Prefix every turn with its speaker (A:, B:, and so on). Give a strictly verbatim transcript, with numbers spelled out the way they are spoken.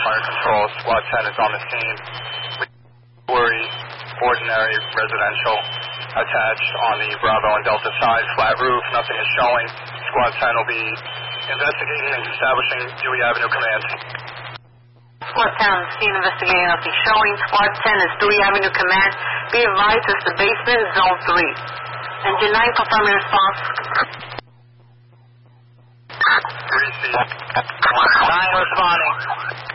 A: under control. Squad ten is on the scene. Worry, ordinary residential attached on the Bravo and Delta side, flat roof, nothing is showing. Squad ten will be investigating and establishing Dewey Avenue Command.
B: Squad ten on the scene investigating, nothing showing. Squad ten is Dewey Avenue Command. Be advised, it's the basement, zone three. Engine nine, confirming response.
A: three C. nine responding.